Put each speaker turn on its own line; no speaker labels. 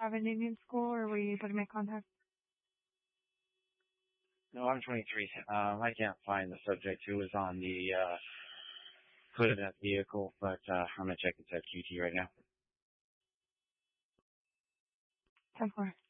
have an Indian school, or were you able to make contact?
No, I'm 23. I can't find the subject who was on the hood of that vehicle, but I'm gonna check its FQT right now.
10-4.